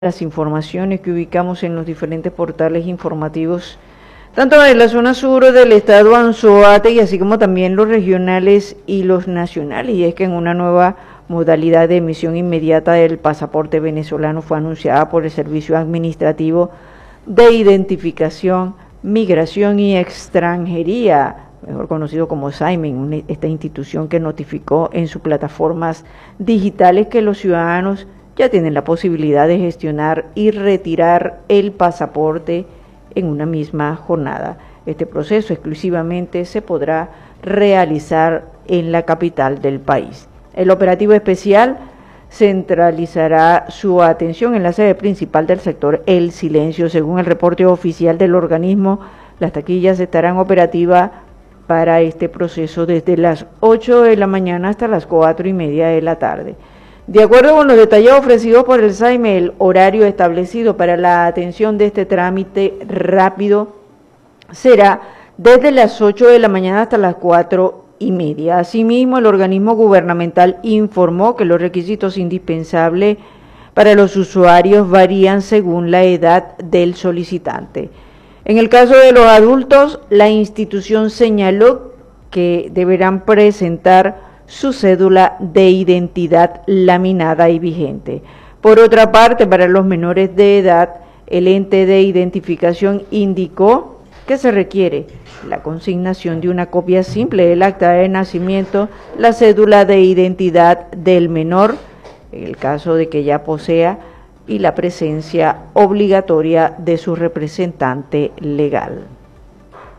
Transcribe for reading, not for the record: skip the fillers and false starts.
las informaciones que ubicamos en los diferentes portales informativos, tanto en la zona sur del estado Anzoátegui, así como también los regionales y los nacionales. Y es que en una nueva modalidad de emisión inmediata del pasaporte venezolano fue anunciada por el Servicio Administrativo de Identificación, Migración y Extranjería, mejor conocido como SAIMEN, esta institución que notificó en sus plataformas digitales que los ciudadanos ya tienen la posibilidad de gestionar y retirar el pasaporte en una misma jornada. Este proceso exclusivamente se podrá realizar en la capital del país. El operativo especial centralizará su atención en la sede principal del sector El Silencio. Según el reporte oficial del organismo, las taquillas estarán operativas para este proceso desde las 8 de la mañana hasta las 4:30 de la tarde. De acuerdo con los detalles ofrecidos por el SAIMEN, el horario establecido para la atención de este trámite rápido será desde las 8 de la mañana hasta las 4:30. Asimismo, el organismo gubernamental informó que los requisitos indispensables para los usuarios varían según la edad del solicitante. En el caso de los adultos, la institución señaló que deberán presentar su cédula de identidad laminada y vigente. Por otra parte, para los menores de edad, el ente de identificación indicó que se requiere la consignación de una copia simple del acta de nacimiento, la cédula de identidad del menor, en el caso de que ya posea, y la presencia obligatoria de su representante legal.